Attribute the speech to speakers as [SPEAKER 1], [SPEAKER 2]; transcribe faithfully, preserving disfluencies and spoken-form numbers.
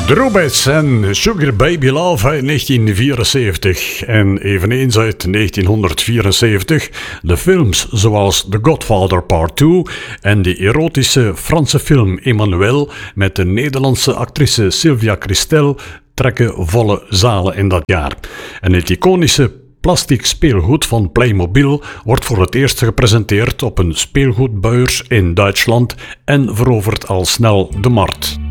[SPEAKER 1] The Rubettes en Sugar Baby Love uit negentien vierenzeventig. En eveneens uit negentienhonderdvierenzeventig de films zoals The Godfather Part twee en de erotische Franse film Emmanuel met de Nederlandse actrice Sylvia Christel trekken volle zalen in dat jaar. En het iconische plastic speelgoed van Playmobil wordt voor het eerst gepresenteerd op een speelgoedbeurs in Duitsland en verovert al snel de markt.